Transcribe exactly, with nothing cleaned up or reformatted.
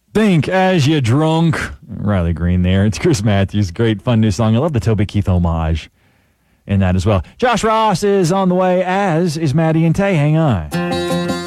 Think as you drunk. Riley Green there. It's Chris Matthews. Great, fun new song. I love the Toby Keith homage in that as well. Josh Ross is on the way, as is Maddie and Tay. Hang on.